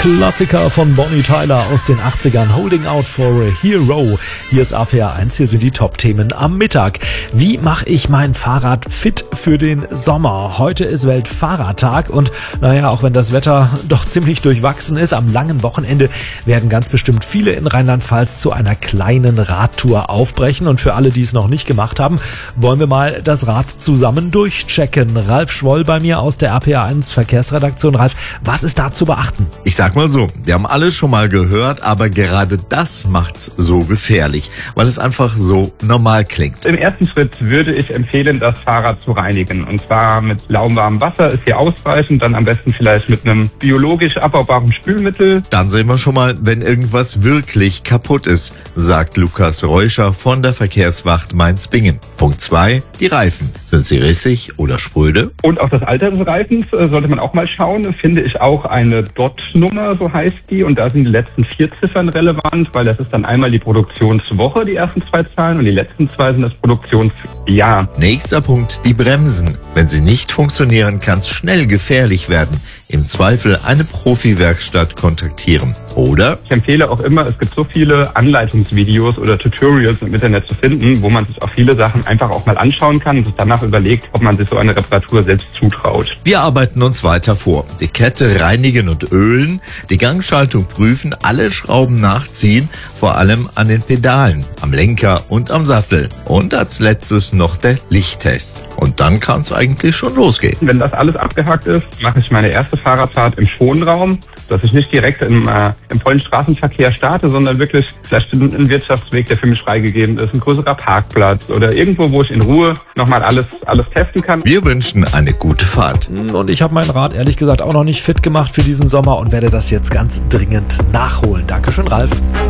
Klassiker von Bonnie Tyler aus den 80ern, Holding Out for a Hero. Hier ist APA 1, hier sind die Top-Themen am Mittag. Wie mache ich mein Fahrrad fit für den Sommer? Heute ist Weltfahrradtag und auch wenn das Wetter doch ziemlich durchwachsen ist, am langen Wochenende werden ganz bestimmt viele in Rheinland-Pfalz zu einer kleinen Radtour aufbrechen. Und für alle, die es noch nicht gemacht haben, wollen wir mal das Rad zusammen durchchecken. Ralf Schwoll bei mir aus der APA 1 Verkehrsredaktion. Ralf, was ist da zu beachten? Ich sag mal so, wir haben alles schon mal gehört, aber gerade das macht's so gefährlich, weil es einfach so normal klingt. Im ersten Schritt würde ich empfehlen, das Fahrrad zu reinigen. Und zwar mit lauwarmem Wasser ist hier ausreichend, dann am besten vielleicht mit einem biologisch abbaubaren Spülmittel. Dann sehen wir schon mal, wenn irgendwas wirklich kaputt ist, sagt Lukas Reuscher von der Verkehrswacht Mainz-Bingen. Punkt 2, die Reifen. Sind sie rissig oder spröde? Und auch das Alter des Reifens sollte man auch mal schauen. Finde ich auch eine DOT-Nummer, so heißt die. Und da sind die letzten 4 Ziffern relevant, weil das ist dann einmal die Produktionswoche, die ersten 2 Zahlen, und die letzten 2 sind das Produktionsjahr. Nächster Punkt, die Bremsen. Wenn sie nicht funktionieren, kann es schnell gefährlich werden. Im Zweifel eine Profi-Werkstatt kontaktieren. Oder? Ich empfehle auch immer, es gibt so viele Anleitungsvideos oder Tutorials im Internet zu finden, wo man sich auch viele Sachen einfach auch mal anschauen kann und sich danach überlegt, ob man sich so eine Reparatur selbst zutraut. Wir arbeiten uns weiter vor. Die Kette reinigen und ölen, die Gangschaltung prüfen, alle Schrauben nachziehen, vor allem an den Pedalen, am Lenker und am Sattel. Und als letztes noch der Lichttest. Und dann kann es eigentlich schon losgehen. Wenn das alles abgehakt ist, mache ich meine erste Fahrradfahrt im Schonraum, dass ich nicht direkt im vollen Straßenverkehr starte, sondern wirklich vielleicht einen Wirtschaftsweg, der für mich freigegeben ist, ein größerer Parkplatz oder irgendwo, wo ich in Ruhe nochmal alles testen kann. Wir wünschen eine gute Fahrt. Und ich habe mein Rad ehrlich gesagt auch noch nicht fit gemacht für diesen Sommer und werde das jetzt ganz dringend nachholen. Dankeschön, Ralf.